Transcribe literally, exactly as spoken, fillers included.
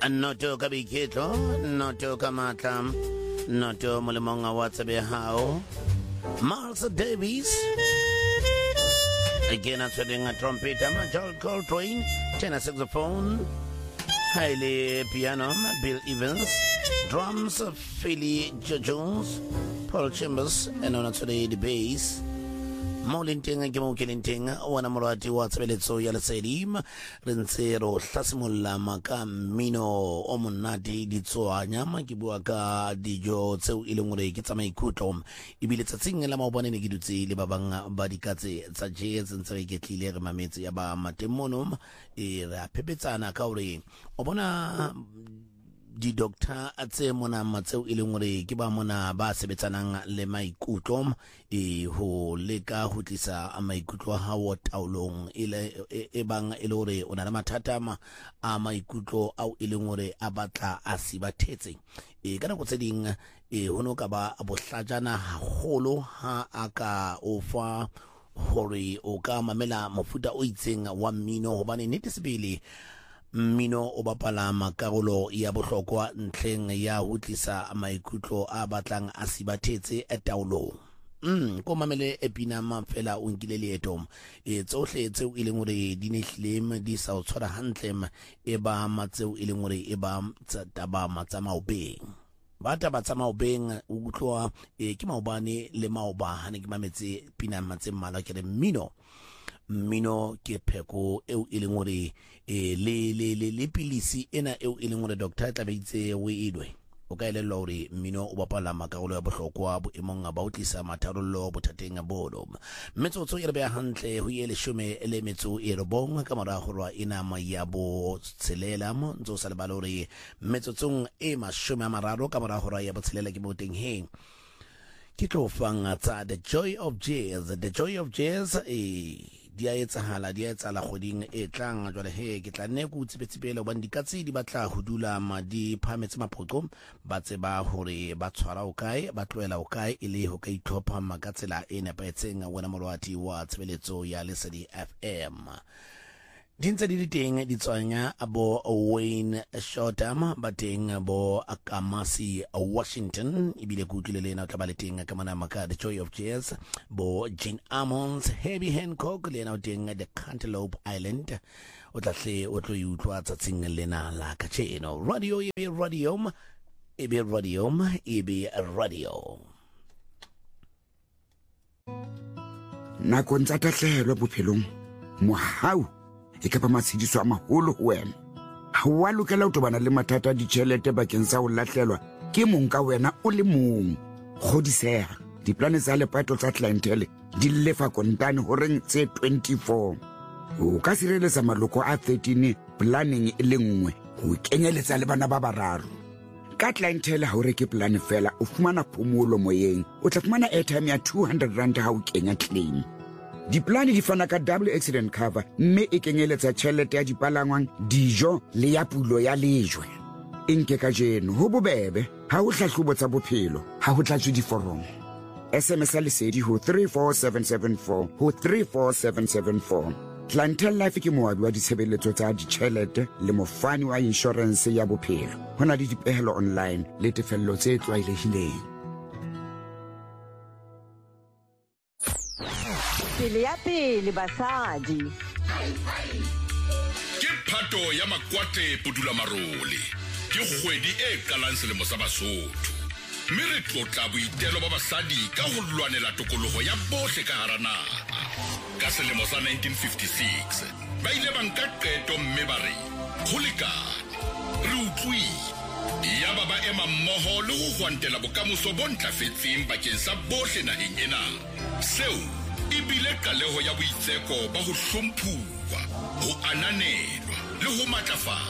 Noto kabiketo, noto kamata, noto mulimonga watsabe hao. Miles Davis. Again, I'm setting a trumpet, I'm a Joel Coltrane, tenor saxophone, Hailey piano, Bill Evans, drums, Philly Jones, Paul Chambers, and on today the bass. Molinting and Kilinting, one amorati was so yellow sedim, Rinsero, Tasmula, Maka, Mino, Omonati, Ditsoa, Yamakibuaka, Dijo, So Ilumure, Kitame Kutom, Ibilita Sing, Lamobani Giduzi, Libabanga, Badikati, Sajes, and Sariketi, Lermamiti, Aba Matemonum, Era Pepetana Kauri, Obona. Di doctor atse mona matseo ile ngore ke ba mona ba sebetsanang le maikutlom e ho leka ho tlisa maikutlo ha wa taolong ile e bang ile hore ona le mathata a maikutlo au ile ngore a batla a sibathetse e kana go tseding e hono ka ba bohlajana haholo ha aka o fa hore o ka mamela mofuta o itseng wa mmino hobane nete sebele Mino o bapala makarolo ya bohlokwa ntleng ya ho tlisa maikutlo a batlang a sibathetse e taolo. Mm ko mamele epina mafela o nkile leeto e tsohle tseo ile ngore di nehlem di sa o tshwara hantle e ba matseo ile ngore e ba taba matsamao beng bata ba tsamao beng o utlwa e ke maobane le maoba hane ke mametse pina matse mmala ke re Mino Mino ke pheko eo ile ngore e le le le le pilisi ena eo ile ngore doctor tla beitse we idwe o ka ile lori Mino o bapala makarolo ya bohlokwa bo emong ba utlisa matharollo bothateng a bodo metsotso e re be hantle ho ile shome ele metso e re bong ka mora horwa ina mayabo tshelela mo ntso sa le balori metsotsong e mashome a mararo ka mora horwa ya botshelela ke boteng he ke tlo fanga tsa the joy of jazz the joy of jazz e dia etsahala dia etsala goding e tlang jwale he ke tla nne go tsebetsebela ba ndikatsi di batla ho dula madi phametse maphoqo ba tseba hore ba tshwara o kae ba tloela o kae ile ho ka ithopa makatsela e nepaetseng wena molwati wa tshebeletso ya Lesedi F M dintse di diteng di tswanya abo Wayne Shorter ba teng bo Akamasi Washington ibile go tlile lena tla ba le teng ka mana maka the joy of jazz bo Gene Ammons Herbie Hancock lena teng the Cantaloupe Island o tla hle o tlo utlwa tsatsing lena la ka tsheno radio e be radio e be radio e be radio na kontsa tahlelo bophelong mohau e ka ba matshidiso a maholo ho wena ha wa lokela ho tobana le mathata di tšhelete bakeng sa ho lahlelwa ke mong ka wena o le mong kgodiseha diplane tsa lepato tsa clientele di lefa kontane ho reng tse twenty-four o ka sireletsa maloko a thirteen planning e le nngwe ho kenyeletsa le bana ba bararo ka clientele ha o reke plan fela o fumana phomolo moyeng o tla fumana airtime ya two hundred rand ha o kenya claim Diplani di fana ka double accident cover mme e kenyeletsa tšhelete ya dipalangwang dijo le ya pulo ya lejwe enke ka jeno ho bobebe ha o hlahlobo tsa bophelo ha ho tlatswe diforomo S M S Lesedi ho three four seven seven four ho three four seven seven four Clientele Life ke moabi wa ditshebeletso tsa ditšhelete le mofani wa insurance ya bophelo hona le dipehelo online le tefello tse tlwaelehileng pele ya pele basadi ke phato ya makwate pudula marole ke kgwedi e kalang selemo sa Basotho mme re tlotla boitelo ba basadi ka ho lwanela tokoloho ya bohle ka hara naha ka selemo sa nineteen fifty-six ba ile ba nka qeto mme ba re ho lekane re utlwile ya ba ba ema mmoho le ho hwantela bokamoso bo ntlafetseng bakeng sa bohle naheng ena seo ibile kaleho ya boitseko ba ho hlomphuwa ho ananelwa le ho matlafatsa